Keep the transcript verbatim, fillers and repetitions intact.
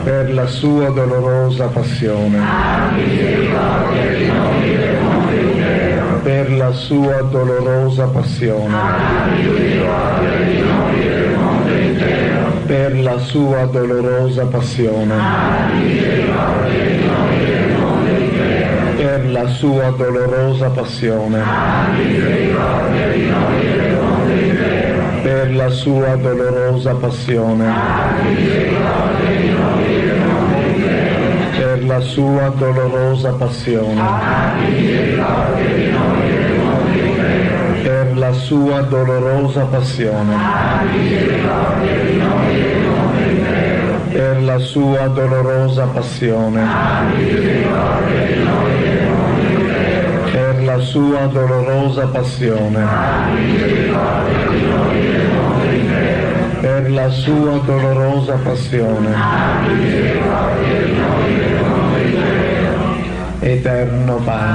per la sua dolorosa passione, per la sua dolorosa passione, per la sua dolorosa passione, per la sua dolorosa passione, per la sua dolorosa passione, per la sua dolorosa passione, per la sua dolorosa passione, per la sua dolorosa passione, per la sua dolorosa passione, per la sua dolorosa passione, eterno Padre.